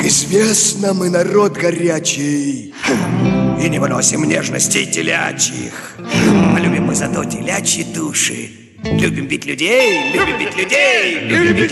Известно, мы народ горячий и не выносим нежностей телячьих. А любим мы зато телячьи души. Любим бить людей, любим бить людей, любим бить